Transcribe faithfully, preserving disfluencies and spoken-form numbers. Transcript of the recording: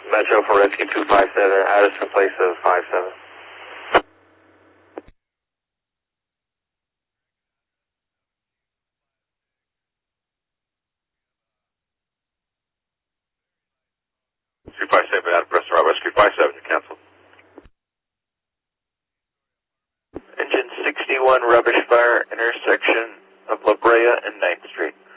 Metro for rescue two five seven, Addison Place of five seven. two five seven, out of Preston Rock, rescue five seven, cancel. Engine sixty-one, rubbish fire, intersection of La Brea and ninth Street.